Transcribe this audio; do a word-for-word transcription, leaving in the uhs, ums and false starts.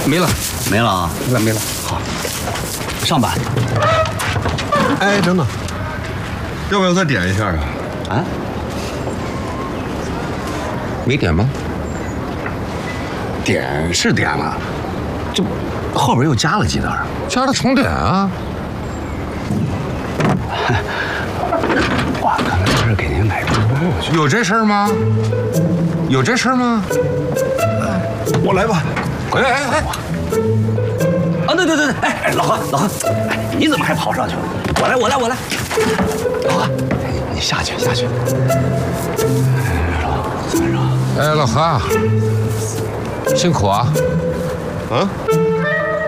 没了， 没了啊， 没了没了。 好，上班。 哎，等等，要不要再点一下啊？ 啊？ 没点吗？ 点是点了，这后边又加了几袋。 加了重点啊！ 我刚才不是给您买猪肉去？ 有这事儿吗？有这事儿吗？ 我来吧。 哎哎哎！ 啊，对对对对，哎，老何老何，哎，你怎么还跑上去了？我来我来我来，老何，你你下去下去。 哎，老何，辛苦啊！ 啊？